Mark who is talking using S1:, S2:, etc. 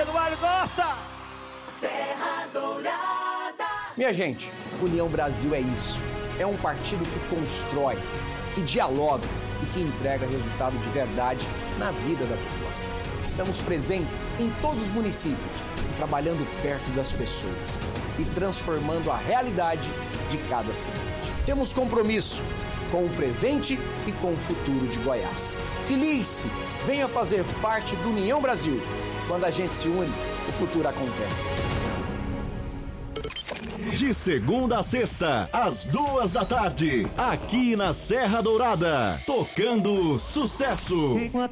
S1: Eduardo Costa!
S2: Serra Dourada.
S3: Minha gente, União Brasil é isso. É um partido que constrói, que dialoga e que entrega resultado de verdade na vida da população. Estamos presentes em todos os municípios, trabalhando perto das pessoas e transformando a realidade de cada cidade. Temos compromisso com o presente e com o futuro de Goiás. Filie-se, venha fazer parte do União Brasil. Quando a gente se une, o futuro acontece.
S4: De segunda a sexta, às 2 da tarde, aqui na Serra Dourada, tocando sucesso.